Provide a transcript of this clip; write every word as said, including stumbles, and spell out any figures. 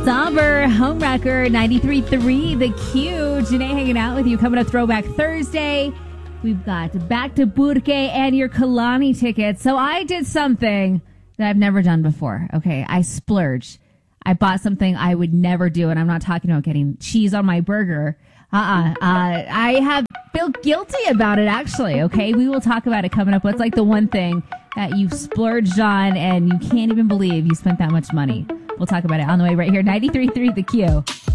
Somber Homewrecker ninety-three point three The Q. Janae hanging out with you. Coming up Throwback Thursday. We've got Back to Burke and your Kalani tickets. So I did something that I've never done before. Okay, I splurged. I bought something I would never do, and I'm not talking about getting cheese on my burger. Uh-uh. Uh, I have feel guilty about it, actually. Okay, we will talk about it coming up. What's like the one thing that you've splurged on and you can't even believe you spent that much money? We'll talk about it on the way right here. ninety-three point three The Q.